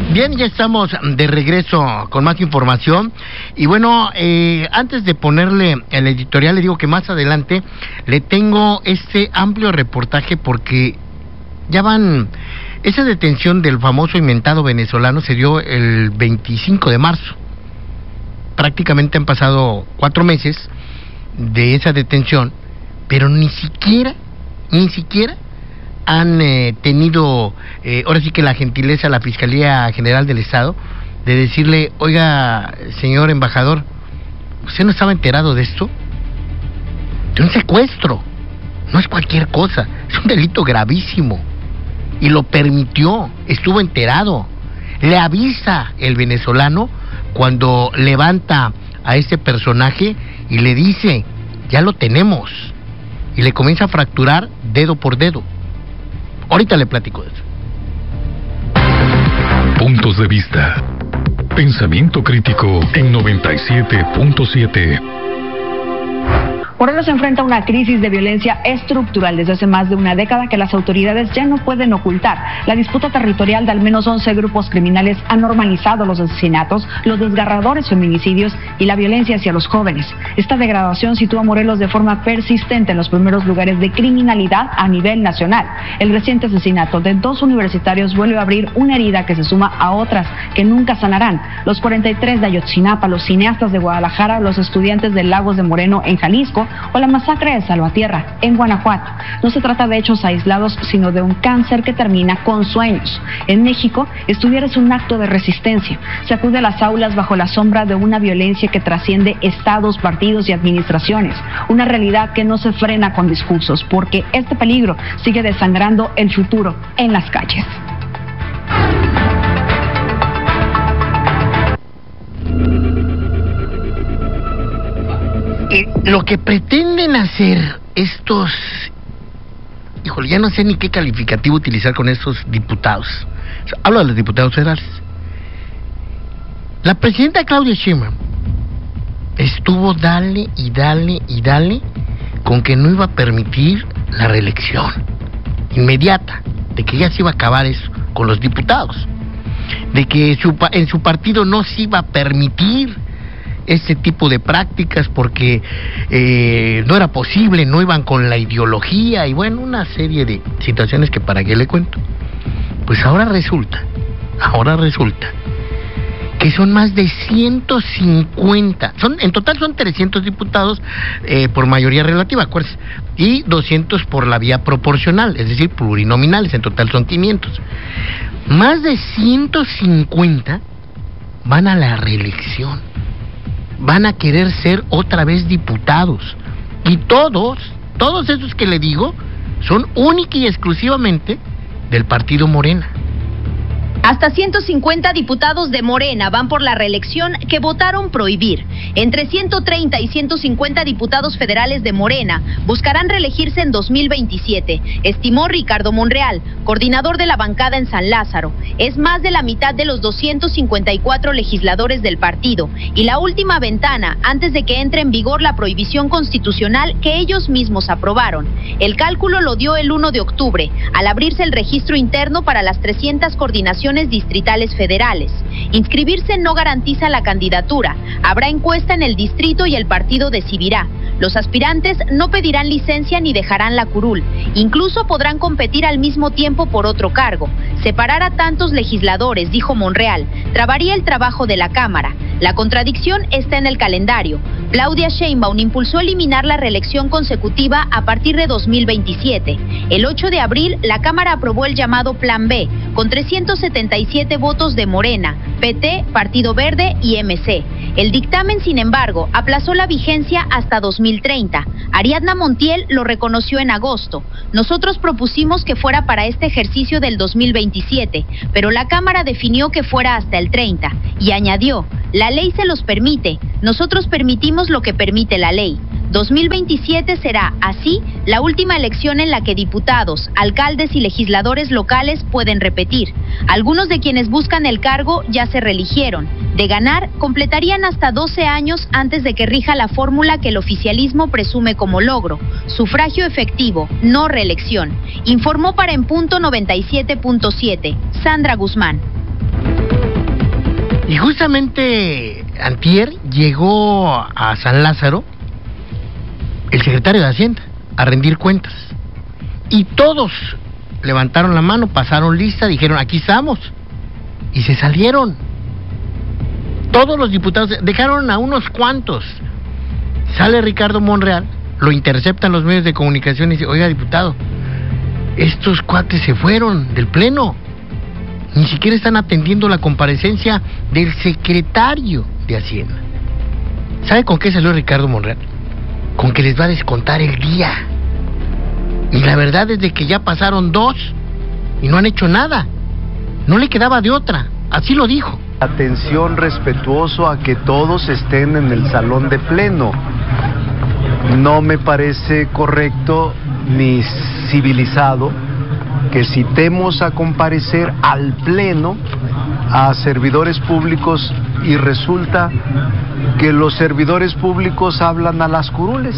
Bien, ya estamos de regreso con más información. Y bueno, antes de ponerle el editorial, le digo que más adelante le tengo este amplio reportaje porque ya van... Esa detención del famoso inventado venezolano se dio el 25 de marzo. Prácticamente han pasado 4 meses de esa detención, pero ni siquiera han tenido, ahora sí que la gentileza, la Fiscalía General del Estado, de decirle: oiga, señor embajador, ¿usted no estaba enterado de esto? De un secuestro, no es cualquier cosa, es un delito gravísimo, y lo permitió, estuvo enterado. Le avisa el venezolano cuando levanta a este personaje y le dice: ya lo tenemos, y le comienza a fracturar dedo por dedo. Ahorita le platico de eso. Puntos de vista. Pensamiento crítico en 97.7. Morelos enfrenta una crisis de violencia estructural desde hace más de una década que las autoridades ya no pueden ocultar. La disputa territorial de al menos 11 grupos criminales ha normalizado los asesinatos, los desgarradores feminicidios y la violencia hacia los jóvenes. Esta degradación sitúa a Morelos de forma persistente en los primeros lugares de criminalidad a nivel nacional. El reciente asesinato de 2 universitarios vuelve a abrir una herida que se suma a otras que nunca sanarán. Los 43 de Ayotzinapa, los cineastas de Guadalajara, los estudiantes de Lagos de Moreno en Jalisco, o la masacre de Salvatierra, en Guanajuato. No se trata de hechos aislados, sino de un cáncer que termina con sueños. En México, estudiar es un acto de resistencia. Se acude a las aulas bajo la sombra de una violencia que trasciende estados, partidos y administraciones. Una realidad que no se frena con discursos, porque este peligro sigue desangrando el futuro en las calles. Lo que pretenden hacer estos... Híjole, ya no sé ni qué calificativo utilizar con estos diputados. Hablo de los diputados federales. La presidenta Claudia Sheinbaum estuvo dale con que no iba a permitir la reelección inmediata, de que ya se iba a acabar eso con los diputados, de que en su partido no se iba a permitir este tipo de prácticas porque no era posible, no iban con la ideología y bueno, una serie de situaciones que para qué le cuento. Pues ahora resulta que son más de 150, en total son 300 diputados por mayoría relativa, acuérdense, y 200 por la vía proporcional, es decir, plurinominales, en total son 500. Más de 150 van a la reelección. Van a querer ser otra vez diputados. Y todos esos que le digo, son única y exclusivamente del partido Morena. Hasta 150 diputados de Morena van por la reelección que votaron prohibir. Entre 130 y 150 diputados federales de Morena buscarán reelegirse en 2027, estimó Ricardo Monreal, coordinador de la bancada en San Lázaro. Es más de la mitad de los 254 legisladores del partido y la última ventana antes de que entre en vigor la prohibición constitucional que ellos mismos aprobaron. El cálculo lo dio el 1 de octubre, al abrirse el registro interno para las 300 coordinaciones distritales federales. Inscribirse no garantiza la candidatura. Habrá encuesta en el distrito y el partido decidirá. Los aspirantes no pedirán licencia ni dejarán la curul. Incluso podrán competir al mismo tiempo por otro cargo. Separar a tantos legisladores, dijo Monreal, trabaría el trabajo de la Cámara. La contradicción está en el calendario. Claudia Sheinbaum impulsó eliminar la reelección consecutiva a partir de 2027. El 8 de abril, la Cámara aprobó el llamado Plan B, con 377 votos de Morena, PT, Partido Verde y MC. El dictamen, sin embargo, aplazó la vigencia hasta 2030. Ariadna Montiel lo reconoció en agosto. Nosotros propusimos que fuera para este ejercicio del 2027, pero la Cámara definió que fuera hasta el 30 y añadió: la ley se los permite, nosotros permitimos lo que permite la ley. 2027 será, así, la última elección en la que diputados, alcaldes y legisladores locales pueden repetir. Algunos de quienes buscan el cargo ya se reeligieron. De ganar, completarían hasta 12 años antes de que rija la fórmula que el oficialismo presume como logro: sufragio efectivo, no reelección. Informó para En Punto 97.7, Sandra Guzmán. Y justamente antier llegó a San Lázaro el secretario de Hacienda a rendir cuentas. Y todos levantaron la mano, pasaron lista, dijeron, aquí estamos. Y se salieron. Todos los diputados, dejaron a unos cuantos. Sale Ricardo Monreal, lo interceptan los medios de comunicación y dice, oiga, diputado, estos cuates se fueron del pleno. Ni siquiera están atendiendo la comparecencia del secretario de Hacienda. ¿Sabe con qué salió Ricardo Monreal? Con que les va a descontar el día. Y la verdad es de que ya pasaron 2 y no han hecho nada. No le quedaba de otra, así lo dijo. Atención respetuoso a que todos estén en el salón de pleno. No me parece correcto ni civilizado que citemos a comparecer al pleno a servidores públicos y resulta que los servidores públicos hablan a las curules.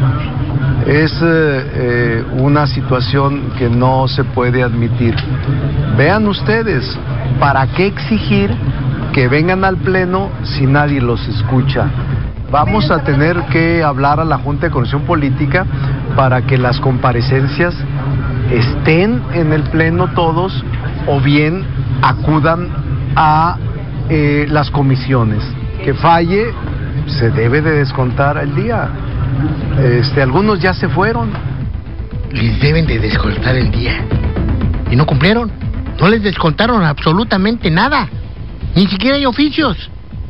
Es una situación que no se puede admitir. Vean ustedes, ¿para qué exigir que vengan al pleno si nadie los escucha? Vamos a tener que hablar a la Junta de Coordinación Política para que las comparecencias estén en el pleno todos o bien acudan a las comisiones. Que falle, se debe de descontar el día. Algunos ya se fueron. Les deben de descontar el día. Y no cumplieron. No les descontaron absolutamente nada. Ni siquiera hay oficios.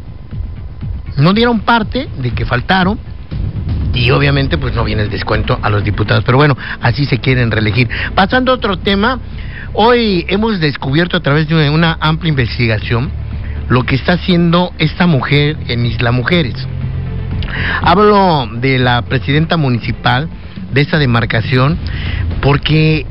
No dieron parte de que faltaron. Y obviamente pues no viene el descuento a los diputados. Pero bueno, así se quieren reelegir. Pasando a otro tema, hoy hemos descubierto a través de una amplia investigación lo que está haciendo esta mujer en Isla Mujeres. Hablo de la presidenta municipal de esta demarcación porque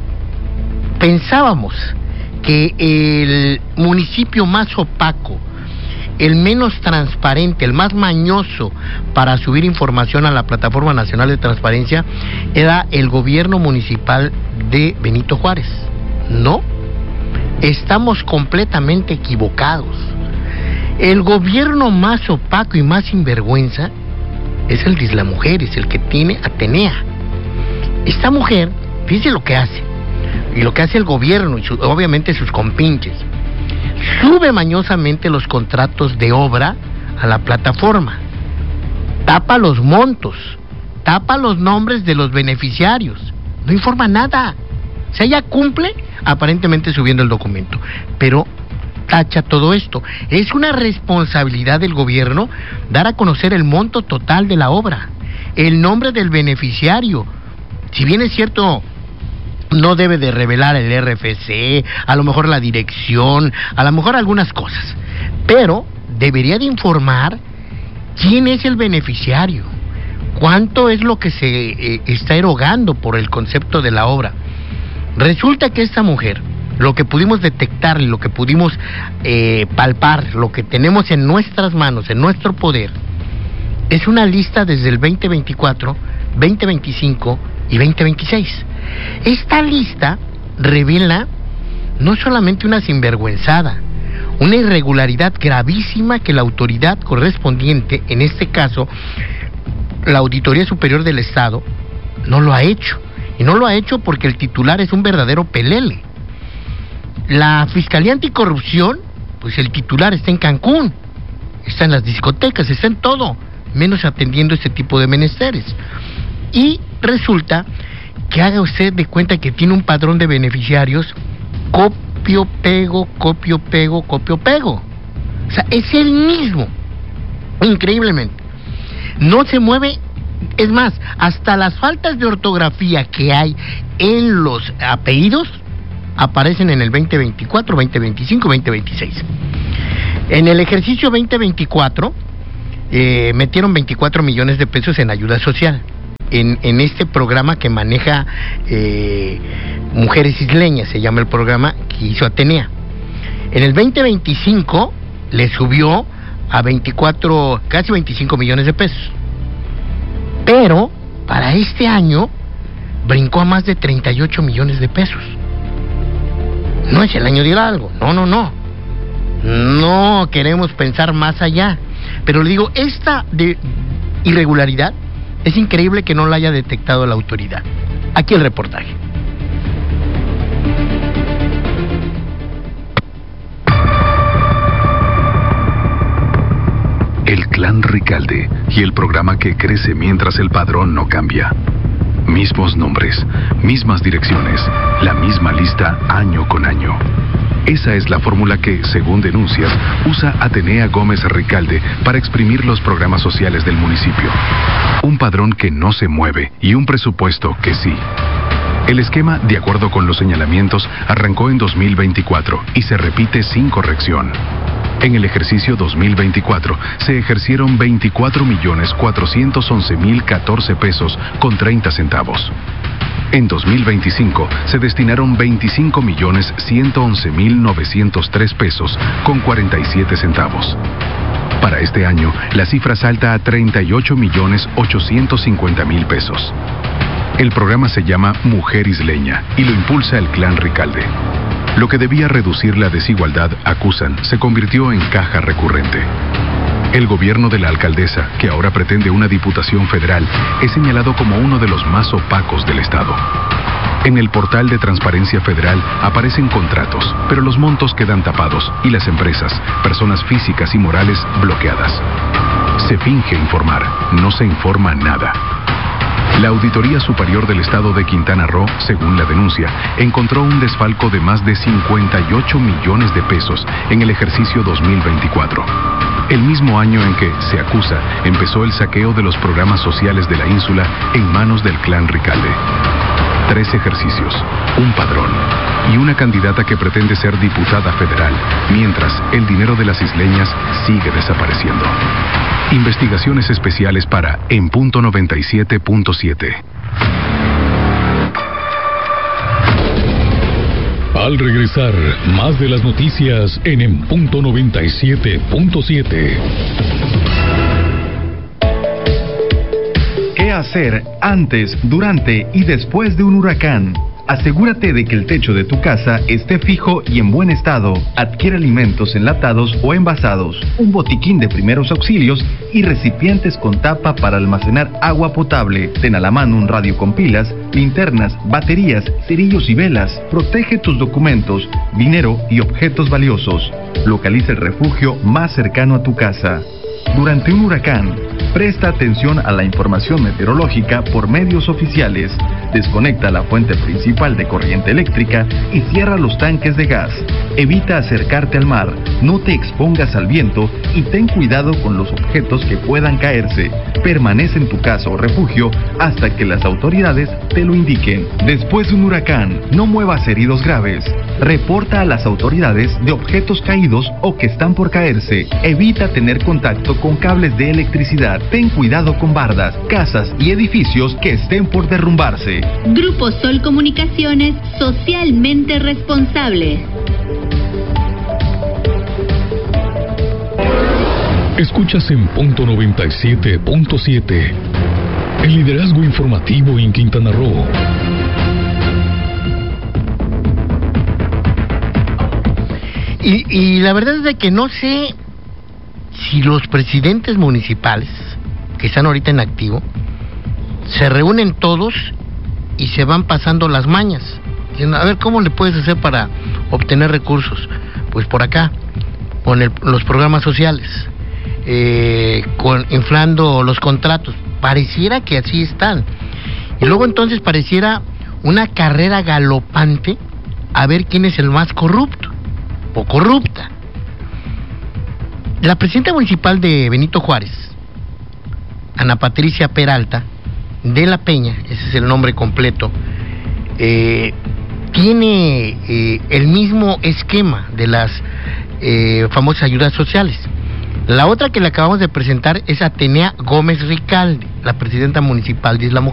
pensábamos que el municipio más opaco, el menos transparente, el más mañoso para subir información a la Plataforma Nacional de Transparencia era el gobierno municipal de Benito Juárez. No, estamos completamente equivocados. El gobierno más opaco y más sinvergüenza es el de Isla Mujeres, el que tiene Atenea. Esta mujer, fíjese lo que hace, y lo que hace el gobierno, y obviamente sus compinches. Sube mañosamente los contratos de obra a la plataforma, tapa los montos, tapa los nombres de los beneficiarios, no informa nada. O sea, ella cumple aparentemente subiendo el documento, pero tacha todo esto. Es una responsabilidad del gobierno dar a conocer el monto total de la obra, el nombre del beneficiario. Si bien es cierto, no debe de revelar el RFC, a lo mejor la dirección, a lo mejor algunas cosas, pero debería de informar quién es el beneficiario, cuánto es lo que se está erogando por el concepto de la obra. Resulta que esta mujer, lo que pudimos detectar, lo que pudimos palpar, lo que tenemos en nuestras manos, en nuestro poder, es una lista desde el 2024, 2025 y 2026. Esta lista revela no solamente una sinvergüenzada, una irregularidad gravísima que la autoridad correspondiente, en este caso la Auditoría Superior del Estado, no lo ha hecho. Y no lo ha hecho porque el titular es un verdadero pelele. La Fiscalía Anticorrupción, pues el titular está en Cancún, está en las discotecas, está en todo, menos atendiendo este tipo de menesteres. Y resulta que haga usted de cuenta que tiene un padrón de beneficiarios, copio, pego, copio, pego, copio, pego. O sea, es el mismo, increíblemente. No se mueve. Es más, hasta las faltas de ortografía que hay en los apellidos aparecen en el 2024, 2025, 2026. En el ejercicio 2024 metieron 24 millones de pesos en ayuda social en este programa que maneja Mujeres Isleñas, se llama el programa que hizo Atenea. En el 2025 le subió a 24, casi 25 millones de pesos. Pero para este año brincó a más de 38 millones de pesos. No es el año de algo, no. No queremos pensar más allá. Pero le digo, esta irregularidad es increíble que no la haya detectado la autoridad. Aquí el reportaje. El Clan Ricalde y el programa que crece mientras el padrón no cambia. Mismos nombres, mismas direcciones, la misma lista año con año. Esa es la fórmula que, según denuncias, usa Atenea Gómez Ricalde para exprimir los programas sociales del municipio. Un padrón que no se mueve y un presupuesto que sí. El esquema, de acuerdo con los señalamientos, arrancó en 2024 y se repite sin corrección. En el ejercicio 2024 se ejercieron 24.411.014 pesos con 30 centavos. En 2025 se destinaron 25.111.903 pesos con 47 centavos. Para este año, la cifra salta a 38.850.000 pesos. El programa se llama Mujer Isleña y lo impulsa el Clan Ricalde. Lo que debía reducir la desigualdad, acusan, se convirtió en caja recurrente. El gobierno de la alcaldesa, que ahora pretende una diputación federal, es señalado como uno de los más opacos del Estado. En el portal de Transparencia Federal aparecen contratos, pero los montos quedan tapados y las empresas, personas físicas y morales, bloqueadas. Se finge informar, no se informa nada. La Auditoría Superior del Estado de Quintana Roo, según la denuncia, encontró un desfalco de más de 58 millones de pesos en el ejercicio 2024. El mismo año en que, se acusa, empezó el saqueo de los programas sociales de la ínsula en manos del Clan Ricalde. 3 ejercicios, un padrón y una candidata que pretende ser diputada federal, mientras el dinero de las isleñas sigue desapareciendo. Investigaciones especiales para En Punto 97.7. Al regresar, más de las noticias en Punto 97.7. ¿Qué hacer antes, durante y después de un huracán? Asegúrate de que el techo de tu casa esté fijo y en buen estado. Adquiere alimentos enlatados o envasados, un botiquín de primeros auxilios y recipientes con tapa para almacenar agua potable. Ten a la mano un radio con pilas, linternas, baterías, cerillos y velas. Protege tus documentos, dinero y objetos valiosos. Localiza el refugio más cercano a tu casa. Durante un huracán, presta atención a la información meteorológica por medios oficiales. Desconecta la fuente principal de corriente eléctrica y cierra los tanques de gas. Evita acercarte al mar, no te expongas al viento y ten cuidado con los objetos que puedan caerse. Permanece en tu casa o refugio hasta que las autoridades te lo indiquen. Después de un huracán, no muevas heridos graves. Reporta a las autoridades de objetos caídos o que están por caerse. Evita tener contacto con cables de electricidad. Ten cuidado con bardas, casas y edificios que estén por derrumbarse. Grupo Sol Comunicaciones, socialmente responsable. Escuchas en Punto 97.7. El liderazgo informativo en Quintana Roo. Y la verdad es de que no sé si los presidentes municipales que están ahorita en activo se reúnen todos y se van pasando las mañas, diciendo, a ver, ¿cómo le puedes hacer para obtener recursos? Pues por acá, con los programas sociales, inflando los contratos. Pareciera que así están. Y luego entonces pareciera una carrera galopante a ver quién es el más corrupto o corrupta. La presidenta municipal de Benito Juárez, Ana Patricia Peralta de la Peña, ese es el nombre completo, tiene el mismo esquema de las famosas ayudas sociales. La otra que le acabamos de presentar es Atenea Gómez Ricalde, la presidenta municipal de Isla Mujeres.